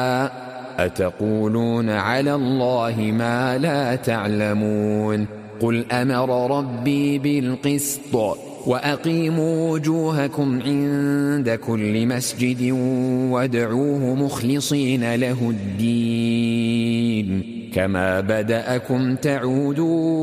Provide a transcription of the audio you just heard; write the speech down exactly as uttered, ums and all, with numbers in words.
أتقولون على الله ما لا تعلمون قل أمر ربي بالقسط وأقيموا وجوهكم عند كل مسجد وادعوه مخلصين له الدين كما بدأكم تعودون